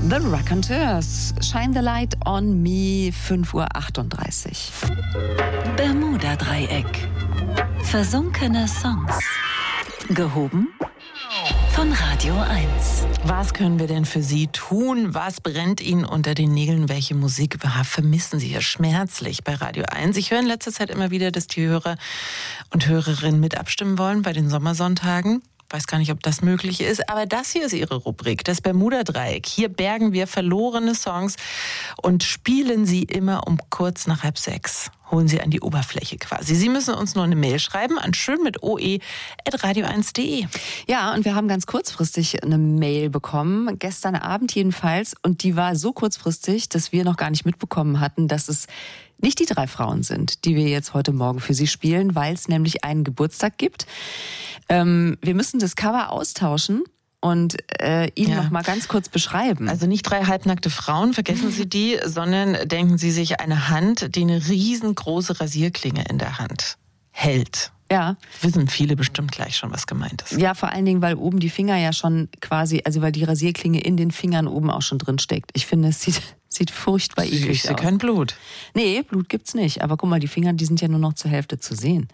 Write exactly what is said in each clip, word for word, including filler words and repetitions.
The Raconteurs, Shine the Light on Me, fünf Uhr achtunddreißig. Bermuda-Dreieck. Versunkene Songs. Gehoben von Radio eins. Was können wir denn für Sie tun? Was brennt Ihnen unter den Nägeln? Welche Musik vermissen Sie hier schmerzlich bei Radio eins? Ich höre in letzter Zeit immer wieder, dass die Hörer und Hörerinnen mit abstimmen wollen bei den Sommersonntagen. Ich weiß gar nicht, ob das möglich ist, aber das hier ist Ihre Rubrik, das Bermuda-Dreieck. Hier bergen wir verlorene Songs und spielen sie immer um kurz nach halb sechs. Holen sie an die Oberfläche quasi. Sie müssen uns nur eine Mail schreiben an schön mit oe at radio eins punkt de. Ja, und wir haben ganz kurzfristig eine Mail bekommen, gestern Abend jedenfalls. Und die war so kurzfristig, dass wir noch gar nicht mitbekommen hatten, dass es nicht die drei Frauen sind, die wir jetzt heute Morgen für Sie spielen, weil es nämlich einen Geburtstag gibt. Ähm, wir müssen das Cover austauschen und äh, Ihnen Ja. noch mal ganz kurz beschreiben. Also nicht drei halbnackte Frauen, vergessen Sie die, sondern denken Sie sich eine Hand, die eine riesengroße Rasierklinge in der Hand hält. Ja. Wissen viele bestimmt gleich schon, was gemeint ist. Ja, vor allen Dingen, weil oben die Finger ja schon quasi, also weil die Rasierklinge in den Fingern oben auch schon drin steckt. Ich finde, es sieht, sieht furchtbar eklig Ich sehe aus. kein Blut. Nee, Blut gibt's nicht. Aber guck mal, die Finger, die sind ja nur noch zur Hälfte zu sehen.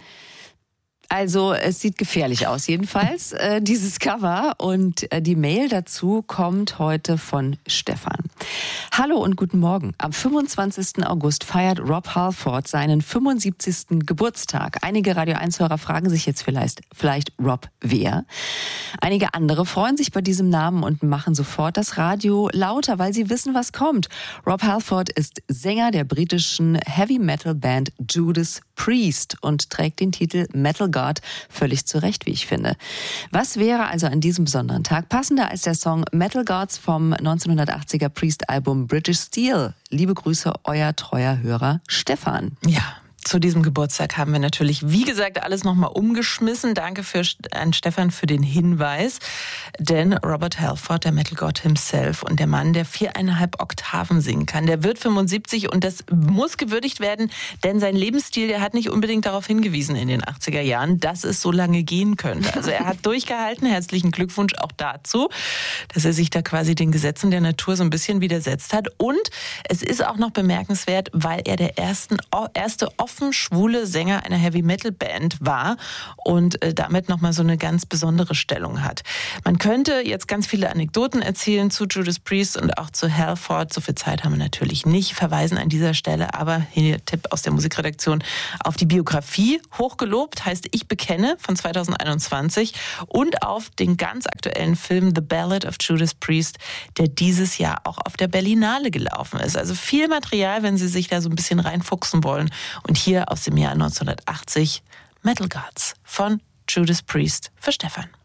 Also es sieht gefährlich aus jedenfalls, äh, dieses Cover. Und äh, die Mail dazu kommt heute von Stefan. Hallo und guten Morgen. Am fünfundzwanzigsten August feiert Rob Halford seinen fünfundsiebzigsten Geburtstag. Einige Radio eins-Hörer fragen sich jetzt vielleicht, vielleicht Rob wer? Einige andere freuen sich bei diesem Namen und machen sofort das Radio lauter, weil sie wissen, was kommt. Rob Halford ist Sänger der britischen Heavy-Metal-Band Judas Priest und trägt den Titel Metal God völlig zu Recht, wie ich finde. Was wäre also an diesem besonderen Tag passender als der Song Metal Gods vom neunzehnhundertachtziger Priest-Album British Steel? Liebe Grüße, euer treuer Hörer Stefan. Ja. Zu diesem Geburtstag haben wir natürlich, wie gesagt, alles nochmal umgeschmissen. Danke für, an Stefan für den Hinweis. Denn Robert Halford, der Metal God himself und der Mann, der viereinhalb Oktaven singen kann, der wird fünfundsiebzig und das muss gewürdigt werden, denn sein Lebensstil, der hat nicht unbedingt darauf hingewiesen in den achtziger Jahren, dass es so lange gehen könnte. Also er hat durchgehalten. Herzlichen Glückwunsch auch dazu, dass er sich da quasi den Gesetzen der Natur so ein bisschen widersetzt hat. Und es ist auch noch bemerkenswert, weil er der ersten, erste offen schwule Sänger einer Heavy-Metal-Band war und äh, damit nochmal so eine ganz besondere Stellung hat. Man könnte jetzt ganz viele Anekdoten erzählen zu Judas Priest und auch zu Halford. So viel Zeit haben wir natürlich nicht. Verweisen an dieser Stelle aber, hier Tipp aus der Musikredaktion, auf die Biografie, hochgelobt, heißt Ich bekenne, von zweitausendeinundzwanzig und auf den ganz aktuellen Film The Ballad of Judas Priest, der dieses Jahr auch auf der Berlinale gelaufen ist. Also viel Material, wenn Sie sich da so ein bisschen reinfuchsen wollen. Und hier aus dem Jahr neunzehnhundertachtzig Metal Gods von Judas Priest für Stefan.